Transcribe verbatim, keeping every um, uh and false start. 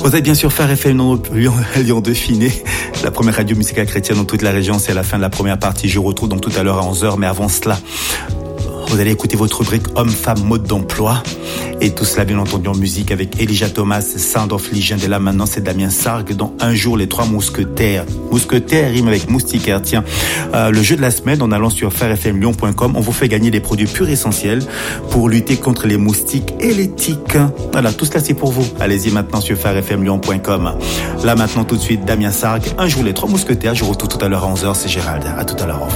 Vous êtes bien sûr Phare F M Lyon, Lyon Dauphiné, la première radio musicale chrétienne dans toute la région. C'est la fin de la première partie. Je vous retrouve donc tout à l'heure à onze heures. Mais avant cela, vous allez écouter votre rubrique Homme-Femme Mode d'emploi. Et tout cela, bien entendu, en musique avec Elijah Thomas, Sound of Legend. Et là, maintenant, c'est Damien Sargue dans Un jour, les trois mousquetaires. Mousquetaires rime avec moustiquaire. Tiens, euh, le jeu de la semaine, en allant sur phare f m lyon point com, on vous fait gagner des produits purs essentiels pour lutter contre les moustiques et les tiques. Voilà, tout cela, c'est pour vous. Allez-y maintenant sur phare f m lyon point com. Là, maintenant, tout de suite, Damien Sargue, Un jour, les trois mousquetaires. Je vous retrouve tout à l'heure à onze heures. C'est Gérald. À tout à l'heure.